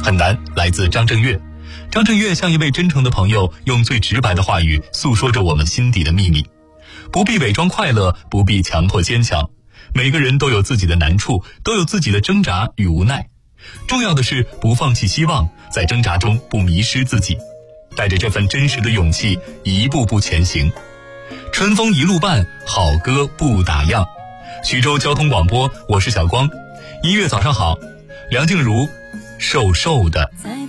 很难来自张震岳。张震岳像一位真诚的朋友，用最直白的话语诉说着我们心底的秘密。不必伪装快乐，不必强迫坚强，每个人都有自己的难处，都有自己的挣扎与无奈。重要的是不放弃希望，在挣扎中不迷失自己，带着这份真实的勇气一步步前行。春风一路伴，好歌不打烊。徐州交通广播，我是小光。音乐早上好，梁静茹瘦瘦的。